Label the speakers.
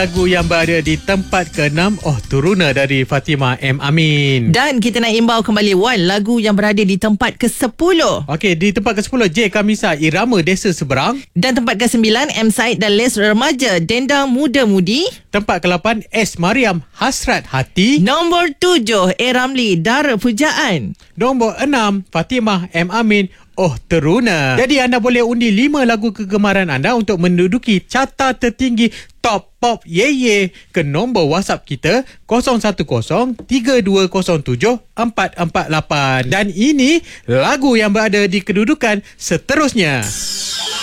Speaker 1: Lagu yang berada di tempat ke-6, Oh Turuna dari Fatimah M. Amin.
Speaker 2: Dan kita nak imbau kembali Wan, lagu yang berada di tempat ke-10.
Speaker 1: Okey, di tempat ke-10 J. Kamisa, Irama Desa Seberang.
Speaker 2: Dan tempat ke-9 M. Said dan Les Remaja, Dendang Muda Mudi.
Speaker 1: Tempat ke-8 S. Mariam, Hasrat Hati.
Speaker 2: Nombor 7 A. Ramli, Dara Pujaan.
Speaker 1: Nombor 6 Fatimah M. Amin, Oh Teruna. Jadi anda boleh undi 5 lagu kegemaran anda untuk menduduki carta tertinggi Top Pop Ye Ye ke nombor WhatsApp kita 010-3207-448. Dan ini lagu yang berada di kedudukan seterusnya.